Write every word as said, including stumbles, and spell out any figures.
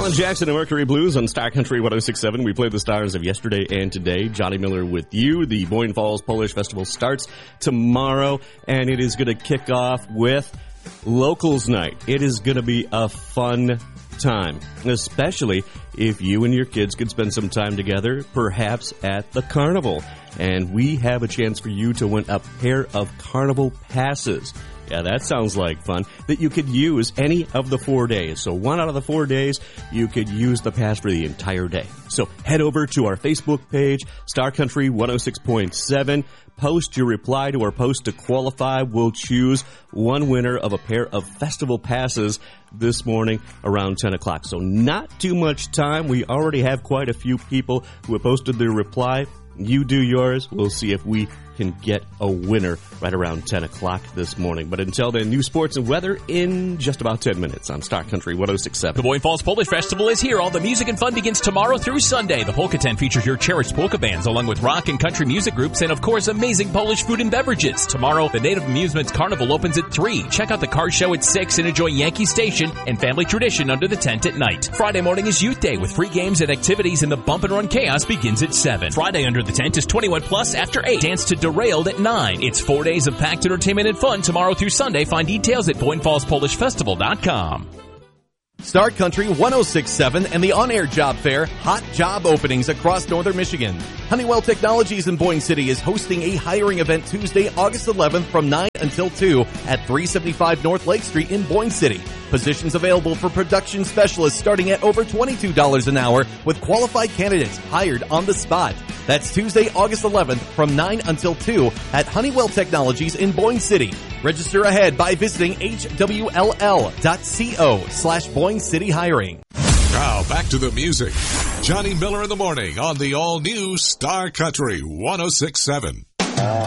Alan Jackson and Mercury Blues on Star Country one oh six point seven. We played the stars of yesterday and today. Johnny Miller with you. The Boyne Falls Polish Festival starts tomorrow, and it is going to kick off with Locals Night. It is going to be a fun time, especially if you and your kids could spend some time together, perhaps at the carnival. And we have a chance for you to win a pair of carnival passes. Yeah, that sounds like fun, that you could use any of the four days. So one out of the four days, you could use the pass for the entire day. So head over to our Facebook page, Star Country one oh six point seven. Post your reply to our post to qualify. We'll choose one winner of a pair of festival passes this morning around ten o'clock. So not too much time. We already have quite a few people who have posted their reply. You do yours. We'll see if we can get a winner right around ten o'clock this morning. But until then, new sports and weather in just about ten minutes on Star Country one oh six point seven. The Boyne Falls Polish Festival is here. All the music and fun begins tomorrow through Sunday. The Polka Tent features your cherished polka bands, along with rock and country music groups, and of course, amazing Polish food and beverages. Tomorrow, the Native Amusements Carnival opens at three. Check out the car show at six and enjoy Yankee Station and family tradition under the tent at night. Friday morning is Youth Day with free games and activities, and the Bump and Run Chaos begins at seven. Friday under the tent is twenty-one plus after eight. Dance to Derailed at nine. It's four days of packed entertainment and fun tomorrow through Sunday. Find details at Boyne Falls Polish Festival dot com. Star Country one oh six point seven and the On-Air Job Fair, hot job openings across northern Michigan. Honeywell Technologies in Boyne City is hosting a hiring event Tuesday, August eleventh from nine until two at three seventy-five North Lake Street in Boyne City. Positions available for production specialists starting at over twenty-two dollars an hour with qualified candidates hired on the spot. That's Tuesday, August eleventh from nine until two at Honeywell Technologies in Boyne City. Register ahead by visiting H W L L dot co slash Boyne City Hiring. Now back to the music. Johnny Miller in the morning on the all-new Star Country one oh six point seven.